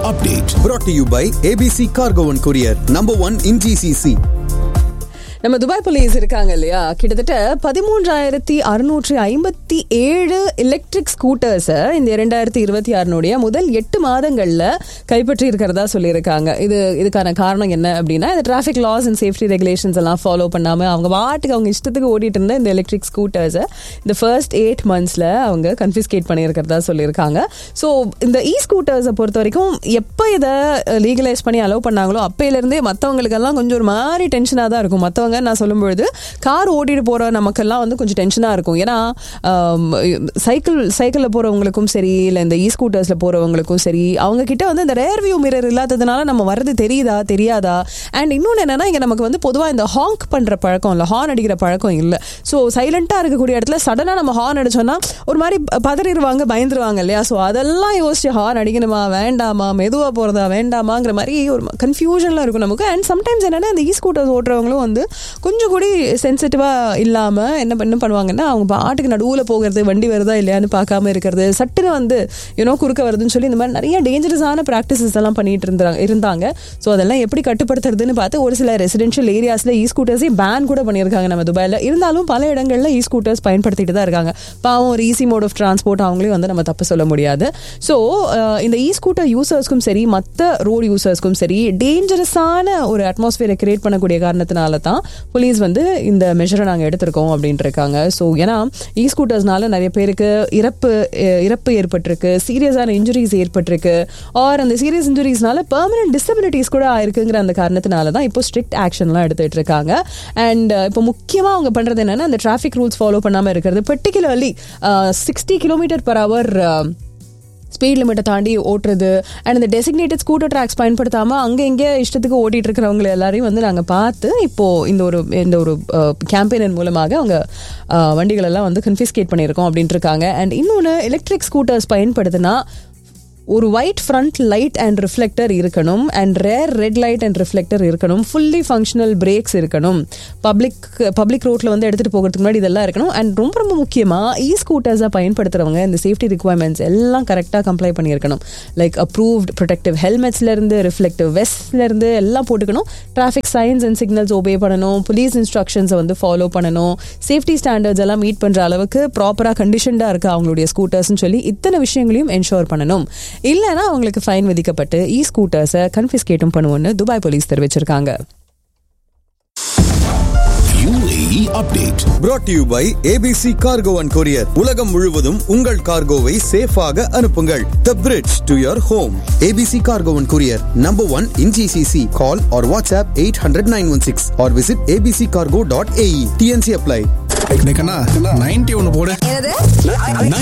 update brought to you by ABC Cargo and Courier, number 1 in GCC. நம்ம Dubai police இருக்காங்க இல்லையா, கிட்டத்தட்ட 13,657 electric ஸ்கூட்டர்ஸை இந்த 2026 முதல் 8 மாதங்கள்ல கைப்பற்றி இருக்கிறதா சொல்லியிருக்காங்க. இதுக்கான காரணம் என்ன அப்படின்னா, இந்த traffic loss and safety regulations எல்லாம் ஃபாலோ பண்ணாம அவங்க பாட்டுக்கு அவங்க இஷ்டத்துக்கு ஓடிட்டு இருந்த இந்த எலக்ட்ரிக் ஸ்கூட்டர்ஸை இந்த ஃபர்ஸ்ட் 8 monthsல அவங்க கன்ஃபிஸ்கேட் பண்ணியிருக்கிறதா சொல்லியிருக்காங்க. ஸோ இந்த ஸ்கூட்டர்ஸை பொறுத்த வரைக்கும் எப்போ இதை லீகலைஸ் பண்ணி அலோவ் பண்ணாங்களோ அப்பையிலேருந்தே மற்றவங்களுக்கெல்லாம் கொஞ்சம் ஒரு மாதிரி டென்ஷனாக தான் இருக்கும். மற்றவங்க நான் சொல்லும்பொழுது கார் ஓட்டிட்டு போற நமக்கெல்லாம் வந்து கொஞ்சம் டென்ஷனா இருக்கும். ஏன்னா சைக்கிள்ல போறவங்களுக்கும் சரி, இல்லை இந்த ஸ்கூட்டர்ஸ்ல போறவங்களுக்கும் சரி, அவங்க கிட்ட வந்து இந்த ரேர் வியூ மிரர் இல்லாததுனால நம்ம வர்றது தெரியாதா. அண்ட் இன்னொன்று என்னன்னா, இங்க நமக்கு வந்து பொதுவாக இந்த ஹாங்க் பண்ற பழக்கம் இல்லை, ஹார்ன் அடிக்கிற பழக்கம் இல்லை. ஸோ சைலண்டா இருக்கக்கூடிய இடத்துல சடனா நம்ம ஹார்ன் அடிச்சோம்னா ஒரு மாதிரி பதறிடுவாங்க, பயந்துருவாங்க இல்லையா. ஸோ அதெல்லாம் யோசிச்சு ஹார்ன் அடிக்கணுமா வேண்டாமா, மெதுவா போறதா வேண்டாமாங்கிற மாதிரி ஒரு கன்ஃபியூஷன்லாம் இருக்கும் நமக்கு. அண்ட் சம்டைம்ஸ் என்னன்னா, இந்த ஸ்கூட்டர்ஸ் ஓட்டுறவங்களும் வந்து கொஞ்சம் கூட சென்சிட்டிவா இல்லாம என்ன பண்ணுவாங்கன்னா, அவங்க பாட்டுக்கு நடுவுல போகிறது, வண்டி வருதா இல்லையான்னு பார்க்காம இருக்கிறது, சட்டுன்னு வந்து குறுக்க வருதுன்னு சொல்லி இந்த மாதிரி நிறைய டேஞ்சரஸான ப்ராக்டிசஸ் எல்லாம் பண்ணிட்டு இருந்தாங்க. ஸோ அதெல்லாம் எப்படி கட்டுப்படுத்துறதுன்னு பார்த்து ஒரு சில ரெசிடென்ஷியல் ஏரியாஸ்ல ஸ்கூட்டர்ஸே பேன் கூட பண்ணியிருக்காங்க நம்ம துபாயில். இருந்தாலும் பல இடங்கள்ல ஸ்கூட்டர்ஸ் பயன்படுத்திட்டு தான் இருக்காங்க. பாவம் ஒரு ஈஸி மோட் ஆஃப் டிரான்ஸ்போர்ட், அவங்களையும் வந்து நம்ம தப்பு சொல்ல முடியாது. ஸோ இந்த ஸ்கூட்டர் யூசர்ஸ்க்கும் சரி, மற்ற ரோடு யூசர்ஸ்க்கும் சரி, டேஞ்சரஸான ஒரு அட்மாஸ்பியரை கிரியேட் பண்ணக்கூடிய காரணத்தினால தான் போலீஸ் வந்து இந்த மெஷரை நாங்கள் எடுத்திருக்கோம் அப்படின்ட்டு இருக்காங்க. ஸோ ஏன்னா ஸ்கூட்டர்ஸ்னால நிறைய பேருக்கு இறப்பு ஏற்பட்டிருக்கு, சீரியஸான இன்ஜுரிஸ் ஏற்பட்டிருக்கு, ஆர் அந்த சீரியஸ் இன்ஜுரிஸ்னால பெர்மனன்ட் டிசபிலிட்டிஸ் கூட ஆயிருக்குங்கிற அந்த காரணத்தினால தான் இப்போ ஸ்ட்ரிக்ட் ஆக்ஷன்லாம் எடுத்துட்டு இருக்காங்க. அண்ட் இப்போ முக்கியமாக அவங்க பண்றது என்னன்னா, அந்த டிராஃபிக் ரூல்ஸ் ஃபாலோ பண்ணாமல் இருக்கிறது, பர்டிகுலர்லி 60 km/h ஸ்பீட் லிமிட்டை தாண்டி ஓட்டுறது, அண்ட் இந்த டெசிக்னேட்டட் ஸ்கூட்டர் ட்ராக்ஸ் பயன்படுத்தாமல் அங்கே இங்கே இஷ்டத்துக்கு ஓட்டிட்டு இருக்கிறவங்க எல்லாரையும் வந்து நாங்கள் பார்த்து இப்போ இந்த ஒரு கேம்பெயின் மூலமாக அவங்க வண்டிகள் எல்லாம் வந்து கன்ஃபிஸ்கேட் பண்ணியிருக்கோம் அப்படின்ட்டு இருக்காங்க. அண்ட் இன்னொன்று, எலக்ட்ரிக் ஸ்கூட்டர்ஸ் பயன்படுத்தினா ஒரு white front light and reflector இருக்கணும், and rare red light and reflector இருக்கணும், ஃபுல்லி ஃபங்க்ஷனல் பிரேக்ஸ் இருக்கணும், பப்ளிக் ரோட்ல வந்து எடுத்துட்டு போகிறதுக்கு முன்னாடி இதெல்லாம் இருக்கணும். அண்ட் ரொம்ப ரொம்ப முக்கியமாக ஸ்கூட்டர்ஸாக பயன்படுத்துறவங்க இந்த சேஃப்டி ரிக்வயர்மெண்ட்ஸ் எல்லாம் கரெக்டாக கம்ப்ளை பண்ணியிருக்கணும். லைக் அப்ரூவ்ட் ப்ரொடெக்டிவ் ஹெல்மெட்ஸ்லேருந்து ரிஃப்ளெக்டிவ் வெஸ்ட்லேருந்து எல்லாம் போட்டுக்கணும். Traffic science and signals obey பண்ணணும், போலீஸ் இன்ஸ்ட்ரக்ஷன்ஸை வந்து ஃபாலோ பண்ணணும், சேஃப்டி ஸ்டாண்டர்ட்ஸ் எல்லாம் மீட் பண்ணுற அளவுக்கு ப்ராப்பராக கண்டிஷன்டாக இருக்கு அவங்களுடைய ஸ்கூட்டர்ஸ்னு சொல்லி இத்தனை விஷயங்களையும் என்ஷோர் பண்ணணும். இல்லைன்னா அவங்களுக்கு ஃபைன் விதிக்கப்பட்டு ஸ்கூட்டர்ஸை கன்ஃபிஸ்கேட்டும் பண்ணுவோம்னு துபாய் போலீஸ் தெரிவிச்சிருக்காங்க. UAE update brought to you by ABC Cargo and Courier. உலகம் முழுவதும் உங்கள் கார்கோவை சேஃபாக அனுப்புங்கள். The bridge to your home. ABC Cargo and Courier, number 1 in GCC. Call or WhatsApp 800-916 or visit abccargo.ae. TNC apply. 90 ஒன்னு போடு.